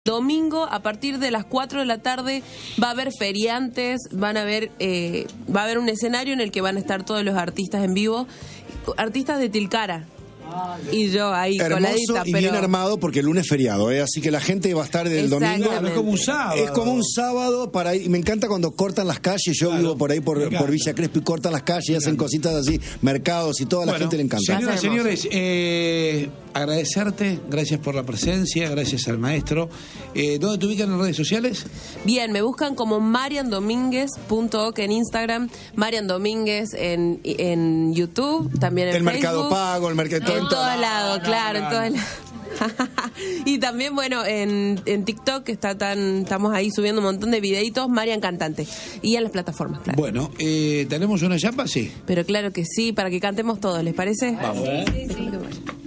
Domingo, a partir de las 4 de la tarde, va a haber feriantes, va a haber un escenario en el que van a estar todos los artistas en vivo, artistas de Tilcara. Y yo ahí hermoso coladita, y pero bien armado porque el lunes es feriado, así que la gente va a estar del domingo. Claro, es como un sábado. Es como un sábado para ir. Me encanta cuando cortan las calles. Yo vivo por ahí por Villa Crespo y cortan las calles y hacen cositas así, mercados y toda la gente le encanta. Señoras, señores, agradecerte, gracias por la presencia, gracias al maestro. ¿Dónde te ubican en las redes sociales? bien, me buscan como mariandominguez.ok en Instagram, Marian Domínguez en YouTube, también en El Facebook. Mercado Pago, el mercado En todos lados, claro, en todos lados. Y también, bueno, en TikTok estamos ahí subiendo un montón de videitos, Marian Cantante. Y en las plataformas, claro. Bueno, ¿tenemos una chapa? Sí. Pero claro que sí, para que cantemos todos, ¿les parece? Vamos. Sí.